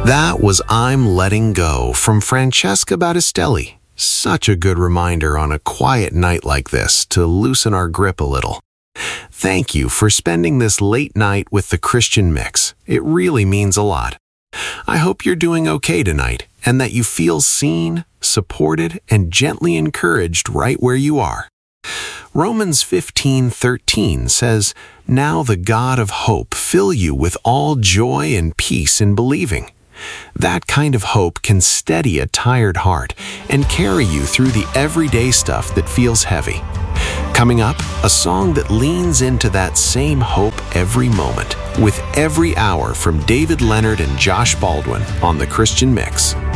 That was I'm Letting Go from Francesca Battistelli. Such a good reminder on a quiet night like this to loosen our grip a little. Thank you for spending this late night with the Christian Mix. It really means a lot. I hope you're doing okay tonight and that you feel seen, supported, and gently encouraged right where you are. Romans 15:13 says, "Now the God of hope fill you with all joy and peace in believing." That kind of hope can steady a tired heart and carry you through the everyday stuff that feels heavy. Coming up, a song that leans into that same hope every moment, with Every Hour from David Leonard and Josh Baldwin on The Christian Mix.